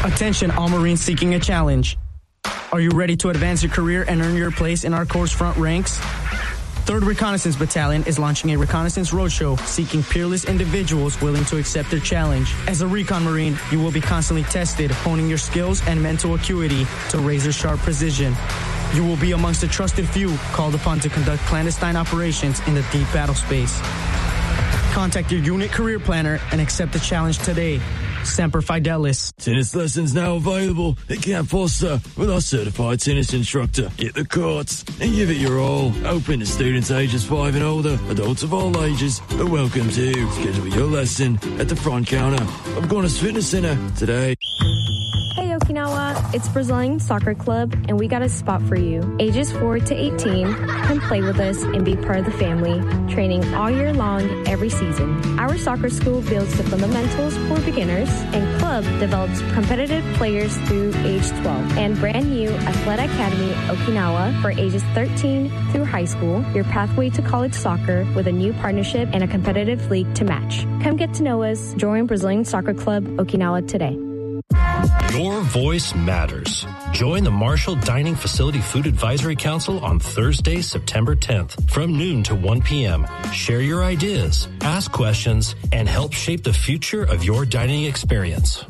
Attention, all Marines seeking a challenge. Are you ready to advance your career and earn your place in our Corps' front ranks? 3rd Reconnaissance Battalion is launching a reconnaissance roadshow seeking peerless individuals willing to accept their challenge. As a recon Marine, you will be constantly tested, honing your skills and mental acuity to razor-sharp precision. You will be amongst the trusted few called upon to conduct clandestine operations in the deep battle space. Contact your unit career planner and accept the challenge today. Semper Fidelis. Tennis lessons now available at Camp Foster with our certified tennis instructor. Hit the courts and give it your all. Open to students ages 5 and older. Adults of all ages are welcome too. Schedule your lesson at the front counter of Gonas Fitness Center today. Hey Okinawa, it's Brazilian Soccer Club and we got a spot for you. Ages 4 to 18, come play with us and be part of the family, training all year long, every season. Our soccer school builds the fundamentals for beginners and club develops competitive players through age 12. And brand new Athleta Academy Okinawa for ages 13 through high school, your pathway to college soccer with a new partnership and a competitive league to match. Come get to know us. Join Brazilian Soccer Club Okinawa today. Your voice matters. Join the Marshall Dining Facility Food Advisory Council on Thursday, September 10th from noon to 1 p.m. Share your ideas, ask questions, and help shape the future of your dining experience.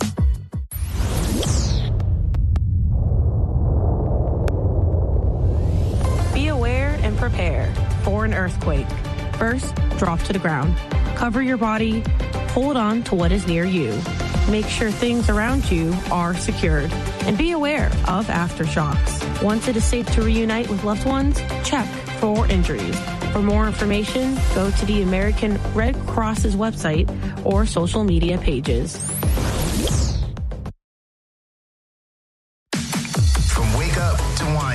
Be aware and prepare for an earthquake. First, drop to the ground. Cover your body. Hold on to what is near you. Make sure things around you are secured. And be aware of aftershocks. Once it is safe to reunite with loved ones, check for injuries. For more information, go to the American Red Cross's website or social media pages. From wake up to wine.